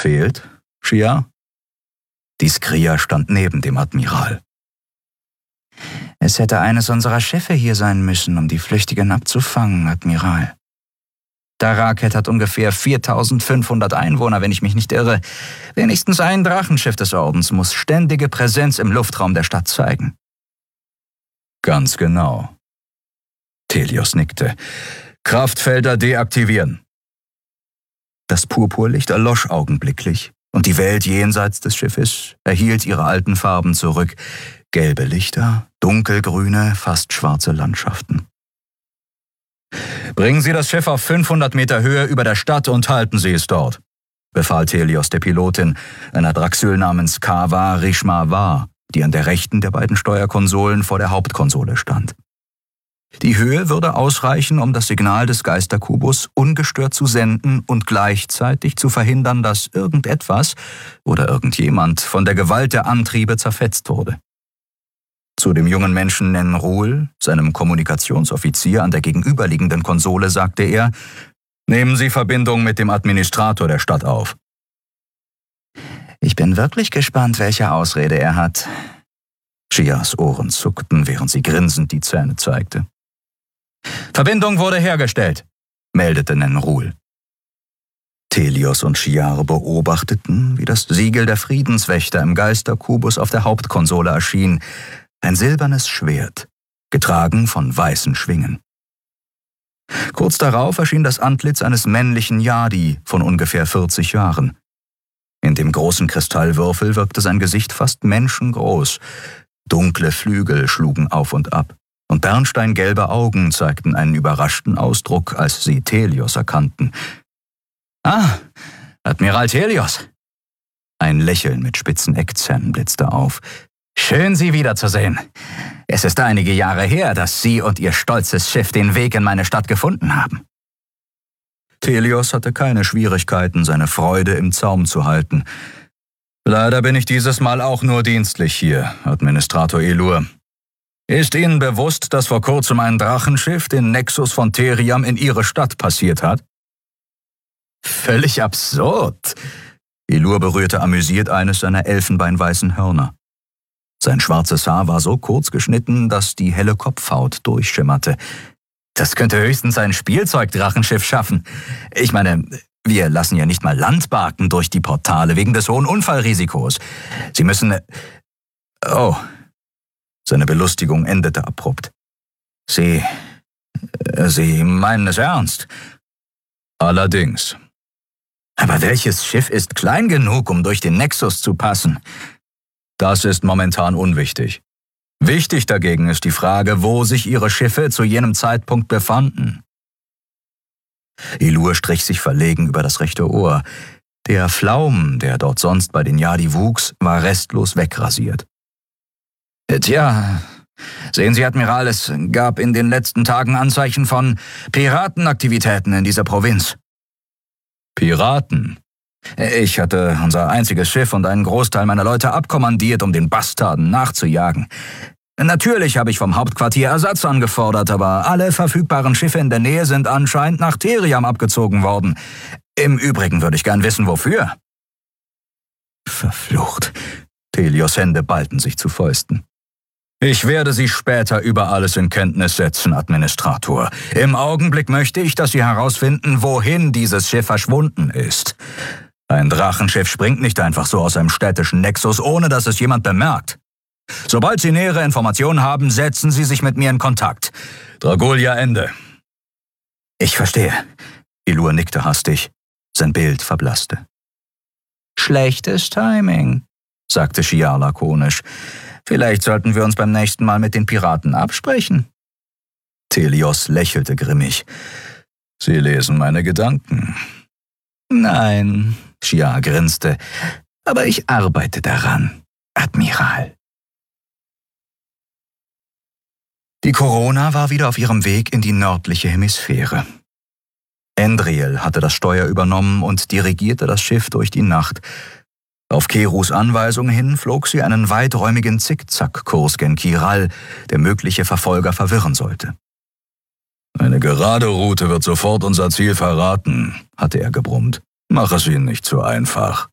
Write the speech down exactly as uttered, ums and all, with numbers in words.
fehlt, Shia?« Die Skria stand neben dem Admiral. »Es hätte eines unserer Schiffe hier sein müssen, um die Flüchtigen abzufangen, Admiral. Daraket hat ungefähr viertausendfünfhundert Einwohner, wenn ich mich nicht irre. Wenigstens ein Drachenschiff des Ordens muss ständige Präsenz im Luftraum der Stadt zeigen.« »Ganz genau.« Thelios nickte. »Kraftfelder deaktivieren.« Das Purpurlicht erlosch augenblicklich, und die Welt jenseits des Schiffes erhielt ihre alten Farben zurück. Gelbe Lichter, dunkelgrüne, fast schwarze Landschaften. »Bringen Sie das Schiff auf fünfhundert Meter Höhe über der Stadt und halten Sie es dort«, befahl Thelios der Pilotin, einer Draxyl namens Kawa Rishma War, die an der rechten der beiden Steuerkonsolen vor der Hauptkonsole stand. Die Höhe würde ausreichen, um das Signal des Geisterkubus ungestört zu senden und gleichzeitig zu verhindern, dass irgendetwas oder irgendjemand von der Gewalt der Antriebe zerfetzt wurde. Zu dem jungen Menschen Nenrul, seinem Kommunikationsoffizier an der gegenüberliegenden Konsole, sagte er: »Nehmen Sie Verbindung mit dem Administrator der Stadt auf.« »Ich bin wirklich gespannt, welche Ausrede er hat.« Shias Ohren zuckten, während sie grinsend die Zähne zeigte. »Verbindung wurde hergestellt«, meldete Nenrul. Thelios und Shiar beobachteten, wie das Siegel der Friedenswächter im Geisterkubus auf der Hauptkonsole erschien, ein silbernes Schwert, getragen von weißen Schwingen. Kurz darauf erschien das Antlitz eines männlichen Yadi von ungefähr vierzig Jahren. In dem großen Kristallwürfel wirkte sein Gesicht fast menschengroß. Dunkle Flügel schlugen auf und ab, und bernsteingelbe Augen zeigten einen überraschten Ausdruck, als sie Thelios erkannten. »Ah, Admiral Thelios!« Ein Lächeln mit spitzen Eckzähnen blitzte auf. »Schön, Sie wiederzusehen. Es ist einige Jahre her, dass Sie und Ihr stolzes Schiff den Weg in meine Stadt gefunden haben.« Thelios hatte keine Schwierigkeiten, seine Freude im Zaum zu halten. »Leider bin ich dieses Mal auch nur dienstlich hier, Administrator Elur. Ist Ihnen bewusst, dass vor kurzem ein Drachenschiff den Nexus von Theriam in Ihre Stadt passiert hat?« »Völlig absurd!« Elur berührte amüsiert eines seiner elfenbeinweißen Hörner. Sein schwarzes Haar war so kurz geschnitten, dass die helle Kopfhaut durchschimmerte. »Das könnte höchstens ein Spielzeugdrachenschiff schaffen. Ich meine, wir lassen ja nicht mal Landbarken durch die Portale wegen des hohen Unfallrisikos. Sie müssen... Oh!« Seine Belustigung endete abrupt. »Sie... Sie meinen es ernst?« »Allerdings.« »Aber welches Schiff ist klein genug, um durch den Nexus zu passen?« »Das ist momentan unwichtig. Wichtig dagegen ist die Frage, wo sich Ihre Schiffe zu jenem Zeitpunkt befanden.« Elur strich sich verlegen über das rechte Ohr. Der Flaum, der dort sonst bei den Yadi wuchs, war restlos wegrasiert. »Tja, sehen Sie, Admiral, es gab in den letzten Tagen Anzeichen von Piratenaktivitäten in dieser Provinz.« »Piraten?« »Ich hatte unser einziges Schiff und einen Großteil meiner Leute abkommandiert, um den Bastarden nachzujagen. Natürlich habe ich vom Hauptquartier Ersatz angefordert, aber alle verfügbaren Schiffe in der Nähe sind anscheinend nach Theriam abgezogen worden. Im Übrigen würde ich gern wissen, wofür.« »Verflucht!« Thelios Hände ballten sich zu Fäusten. »Ich werde Sie später über alles in Kenntnis setzen, Administrator. Im Augenblick möchte ich, dass Sie herausfinden, wohin dieses Schiff verschwunden ist. Ein Drachenschiff springt nicht einfach so aus einem städtischen Nexus, ohne dass es jemand bemerkt. Sobald Sie nähere Informationen haben, setzen Sie sich mit mir in Kontakt. Dragulja, Ende.« »Ich verstehe.« Elur nickte hastig. Sein Bild verblasste. »Schlechtes Timing«, sagte Shiar lakonisch. »Vielleicht sollten wir uns beim nächsten Mal mit den Piraten absprechen.« Thelios lächelte grimmig. »Sie lesen meine Gedanken.« »Nein«, Shiar grinste, »aber ich arbeite daran, Admiral.« Die Corona war wieder auf ihrem Weg in die nördliche Hemisphäre. Endriel hatte das Steuer übernommen und dirigierte das Schiff durch die Nacht. Auf Kerus Anweisung hin flog sie einen weiträumigen Zickzackkurs gen Kiral, der mögliche Verfolger verwirren sollte. »Eine gerade Route wird sofort unser Ziel verraten«, hatte er gebrummt. »Mach es ihnen nicht zu einfach.«